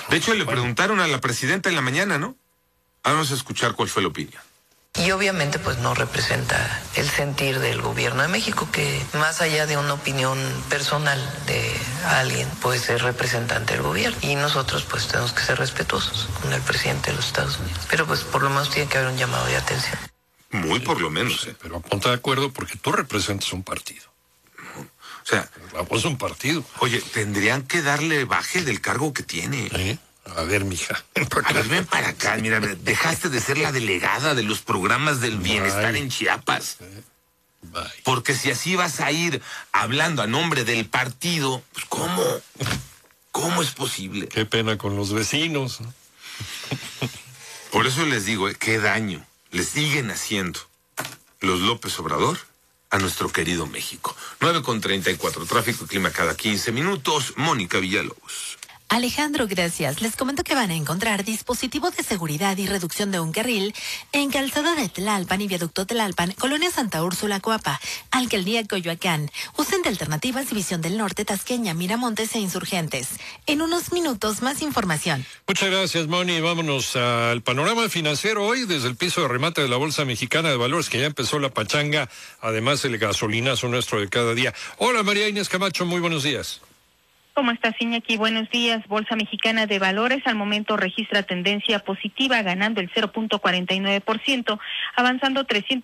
De hecho, le preguntaron a la presidenta en la mañana, ¿no? Vamos a escuchar cuál fue la opinión. Y obviamente pues no representa el sentir del gobierno de México, que más allá de una opinión personal de alguien, pues es representante del gobierno. Y nosotros pues tenemos que ser respetuosos con el presidente de los Estados Unidos. Pero pues por lo menos tiene que haber un llamado de atención. Muy por lo menos, ¿eh? Pero ponte de acuerdo porque tú representas un partido. O sea, es un partido. Oye, tendrían que darle baje del cargo que tiene. A ver, mija. A ver, ven para acá, mira, dejaste de ser la delegada de los programas del bienestar en Chiapas. Porque si así vas a ir hablando a nombre del partido, pues ¿cómo? ¿Cómo es posible? Qué pena con los vecinos. Por eso les digo, qué daño le siguen haciendo los López Obrador a nuestro querido México. 9:34, tráfico y clima cada 15 minutos. Mónica Villalobos. Alejandro, gracias. Les comento que van a encontrar dispositivos de seguridad y reducción de un carril en Calzada de Tlalpan y Viaducto Tlalpan, Colonia Santa Úrsula, Coapa, Alcaldía Coyoacán. Usen de alternativas División del Norte, Tasqueña, Miramontes e Insurgentes. En unos minutos, más información. Muchas gracias, Moni. Vámonos al panorama financiero hoy desde el piso de remate de la Bolsa Mexicana de Valores, que ya empezó la pachanga, además el gasolinazo nuestro de cada día. Hola, María Inés Camacho, muy buenos días. ¿Cómo estás, Iñaki? Buenos días. Bolsa Mexicana de Valores al momento registra tendencia positiva, ganando el 0.49%, avanzando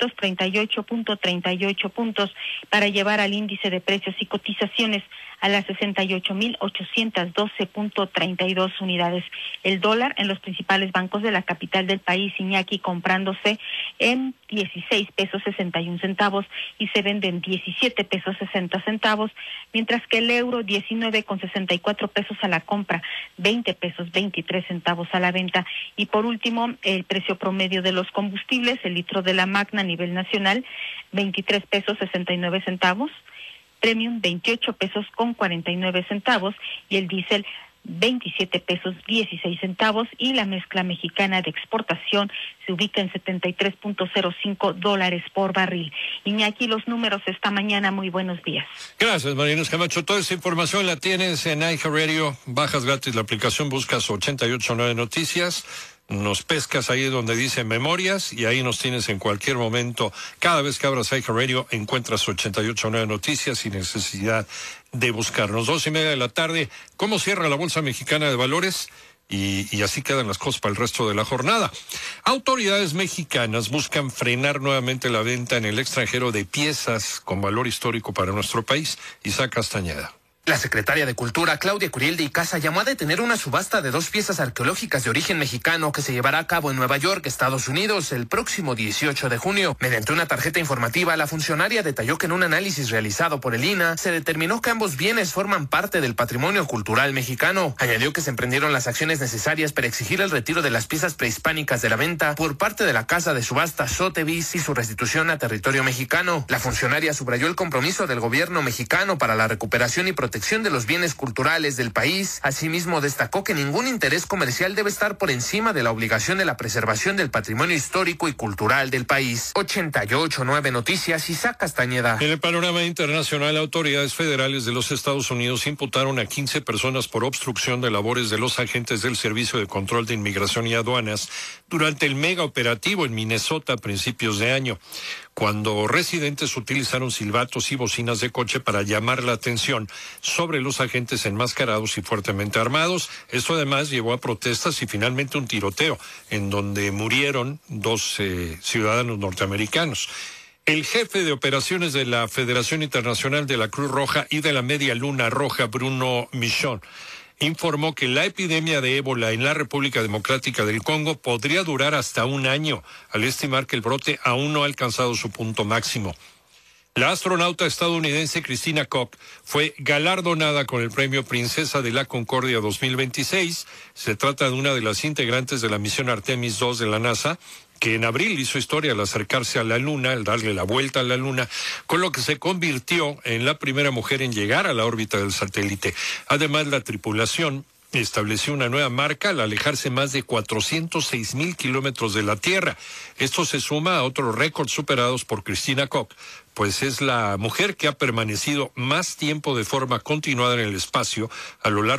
338.38 puntos para llevar al índice de precios y cotizaciones a las 68.812.32 unidades. El dólar en los principales bancos de la capital del país, Iñaki, comprándose en 16 pesos 61 centavos y se vende en 17 pesos 60 centavos, mientras que el euro 19,64 pesos a la compra, 20 pesos 23 centavos a la venta. Y por último, el precio promedio de los combustibles, el litro de la Magna a nivel nacional, 23 pesos 69 centavos, Premium 28 pesos con 49 centavos y el diésel 27 pesos 16 centavos y la mezcla mexicana de exportación se ubica en $73.05 por barril. Iñaki, los números esta mañana, muy buenos días. Gracias, María Inés Camacho. Toda esa información la tienes en iHeartRadio. Bajas gratis la aplicación, buscas 889 Noticias. Nos pescas ahí donde dice Memorias y ahí nos tienes en cualquier momento. Cada vez que abras iHeartRadio encuentras 889 Noticias sin necesidad de buscarnos. 2:30 de la tarde. ¿Cómo cierra la Bolsa Mexicana de Valores? Y así quedan las cosas para el resto de la jornada. Autoridades mexicanas buscan frenar nuevamente la venta en el extranjero de piezas con valor histórico para nuestro país. Isaac Castañeda. La secretaria de Cultura, Claudia Curiel de Icaza, llamó a detener una subasta de 2 piezas arqueológicas de origen mexicano que se llevará a cabo en Nueva York, Estados Unidos, el próximo 18 de junio. Mediante una tarjeta informativa, la funcionaria detalló que en un análisis realizado por el INAH se determinó que ambos bienes forman parte del patrimonio cultural mexicano. Añadió que se emprendieron las acciones necesarias para exigir el retiro de las piezas prehispánicas de la venta por parte de la casa de subasta Sotheby's y su restitución a territorio mexicano. La funcionaria subrayó el compromiso del gobierno mexicano para la recuperación y protección de los bienes culturales del país. Asimismo, destacó que ningún interés comercial debe estar por encima de la obligación de la preservación del patrimonio histórico y cultural del país. 88.9 Noticias, Isaac Castañeda. En el panorama internacional, autoridades federales de los Estados Unidos imputaron a 15 personas por obstrucción de labores de los agentes del Servicio de Control de Inmigración y Aduanas durante el mega operativo en Minnesota a principios de año, cuando residentes utilizaron silbatos y bocinas de coche para llamar la atención sobre los agentes enmascarados y fuertemente armados. Esto además llevó a protestas y finalmente un tiroteo, en donde murieron 2 ciudadanos norteamericanos. El jefe de operaciones de la Federación Internacional de la Cruz Roja y de la Media Luna Roja, Bruno Michon, informó que la epidemia de ébola en la República Democrática del Congo podría durar hasta un año, al estimar que el brote aún no ha alcanzado su punto máximo. La astronauta estadounidense Christina Koch fue galardonada con el premio Princesa de la Concordia 2026. Se trata de una de las integrantes de la misión Artemis II de la NASA, que en abril hizo historia al acercarse a la Luna, al darle la vuelta a la Luna, con lo que se convirtió en la primera mujer en llegar a la órbita del satélite. Además, la tripulación estableció una nueva marca al alejarse más de 406,000 kilómetros de la Tierra. Esto se suma a otros récords superados por Christina Koch, pues es la mujer que ha permanecido más tiempo de forma continuada en el espacio a lo largo